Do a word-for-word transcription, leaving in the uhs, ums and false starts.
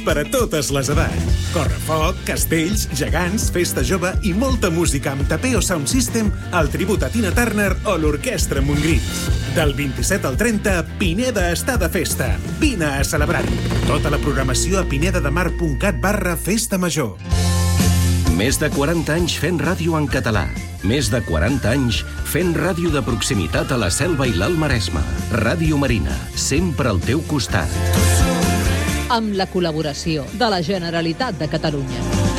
per a totes les edats. Correfoc, castells, gegants, festa jove i molta música amb Tapeo Sound System, el tribut a Tina Turner o l'Orquestra Montgrís. Del vint-i-set al trenta, Pineda està de festa. Vine a celebrar-hi. Tota la programació a pinedademar.cat barra festa major. Més de quaranta anys fent ràdio en català. Més de quaranta anys fent ràdio de proximitat a la Selva i l'Alt Maresme. Ràdio Marina, sempre al teu costat. Amb la col·laboració de la Generalitat de Catalunya.